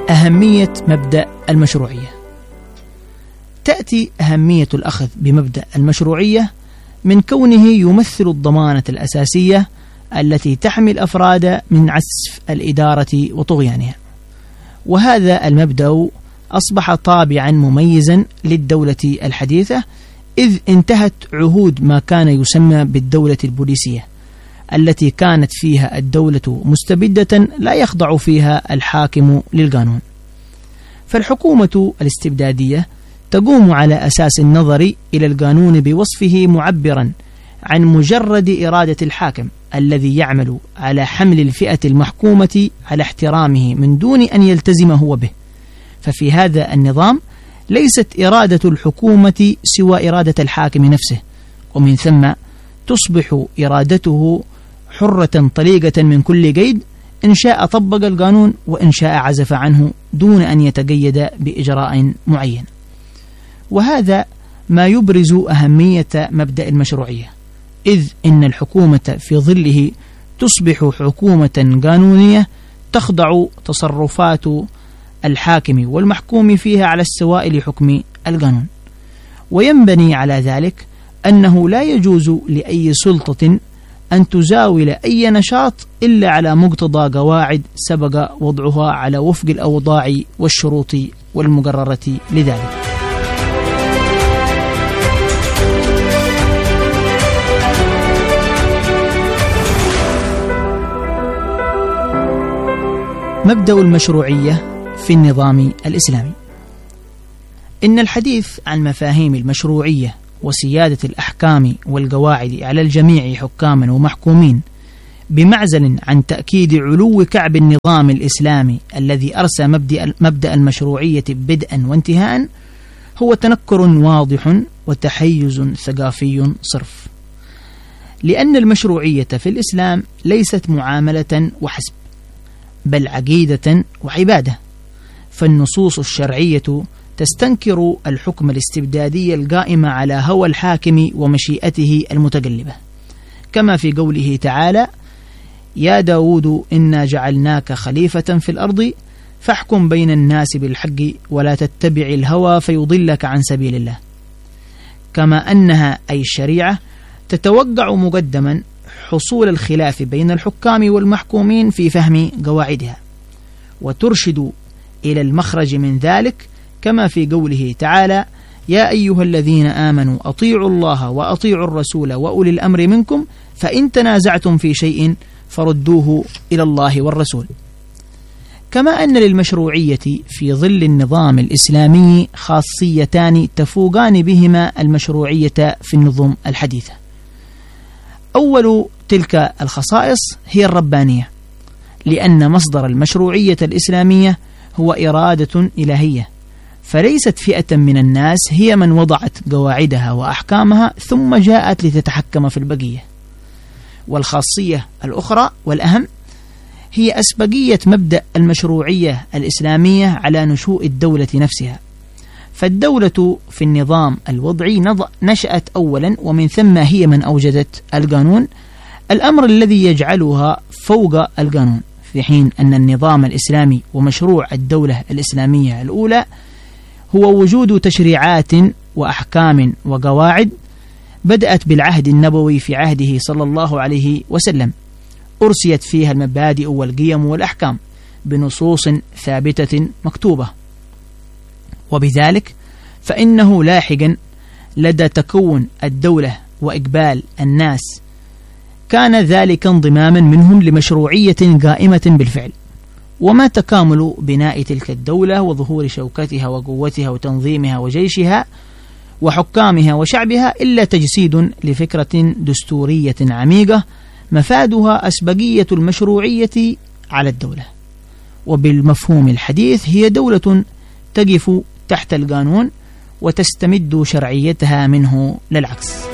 أهمية مبدأ المشروعية. تأتي أهمية الأخذ بمبدأ المشروعية من كونه يمثل الضمانة الأساسية التي تحمي الأفراد من عسف الإدارة وطغيانها، وهذا المبدأ أصبح طابعا مميزا للدولة الحديثة، إذ انتهت عهود ما كان يسمى بالدولة البوليسية التي كانت فيها الدولة مستبدة لا يخضع فيها الحاكم للقانون. فالحكومة الاستبدادية تقوم على أساس النظر إلى القانون بوصفه معبرا عن مجرد إرادة الحاكم الذي يعمل على حمل الفئة المحكومة على احترامه من دون أن يلتزم هو به. ففي هذا النظام ليست إرادة الحكومة سوى إرادة الحاكم نفسه، ومن ثم تصبح إرادته حرة طليقة من كل قيد، إن شاء طبق القانون وإن شاء عزف عنه دون أن يتقيد بإجراء معين. وهذا ما يبرز أهمية مبدأ المشروعية، إذ إن الحكومة في ظله تصبح حكومة قانونية تخضع تصرفات الحاكم والمحكوم فيها على السواء لحكم القانون. وينبني على ذلك أنه لا يجوز لأي سلطة أن تزاول أي نشاط إلا على مقتضى قواعد سبق وضعها على وفق الأوضاع والشروط والمقررة لذلك. مبدأ المشروعية في النظام الإسلامي. إن الحديث عن مفاهيم المشروعية وسيادة الأحكام والقواعد على الجميع حكاما ومحكومين بمعزل عن تأكيد علو كعب النظام الإسلامي الذي أرسى مبدأ المشروعية بدءا وانتهاء هو تنكر واضح وتحيز ثقافي صرف، لأن المشروعية في الإسلام ليست معاملة وحسب، بل عقيدة وعبادة. فالنصوص الشرعية تستنكر الحكم الاستبدادي القائم على هوى الحاكم ومشيئته المتقلبة، كما في قوله تعالى: يا داود إنا جعلناك خليفة في الأرض فاحكم بين الناس بالحق ولا تتبع الهوى فيضلك عن سبيل الله. كما أنها أي الشريعة تتوقع مقدما حصول الخلاف بين الحكام والمحكومين في فهم قواعدها، وترشد إلى المخرج من ذلك، كما في قوله تعالى: يا أيها الذين آمنوا أطيعوا الله وأطيعوا الرسول وأولي الأمر منكم فإن تنازعتم في شيء فردوه إلى الله والرسول. كما أن للمشروعية في ظل النظام الإسلامي خاصيتان تفوقان بهما المشروعية في النظم الحديثة. أول تلك الخصائص هي الربانية، لأن مصدر المشروعية الإسلامية هو إرادة إلهية، فليست فئة من الناس هي من وضعت قواعدها وأحكامها ثم جاءت لتتحكم في البقية. والخاصية الأخرى والأهم هي أسبقية مبدأ المشروعية الإسلامية على نشوء الدولة نفسها. فالدولة في النظام الوضعي نشأت أولا، ومن ثم هي من أوجدت القانون، الأمر الذي يجعلها فوق القانون، في حين أن النظام الإسلامي ومشروع الدولة الإسلامية الأولى هو وجود تشريعات وأحكام وقواعد بدأت بالعهد النبوي في عهده صلى الله عليه وسلم، أرسيت فيها المبادئ والقيم والأحكام بنصوص ثابتة مكتوبة. وبذلك فإنه لاحقا لدى تكون الدولة وإقبال الناس كان ذلك انضماما منهم لمشروعية قائمة بالفعل. وما تكامل بناء تلك الدولة وظهور شوكتها وقوتها وتنظيمها وجيشها وحكامها وشعبها إلا تجسيد لفكرة دستورية عميقة مفادها أسبقية المشروعية على الدولة، وبالمفهوم الحديث هي دولة تقف تحت القانون وتستمد شرعيتها منه، لا العكس.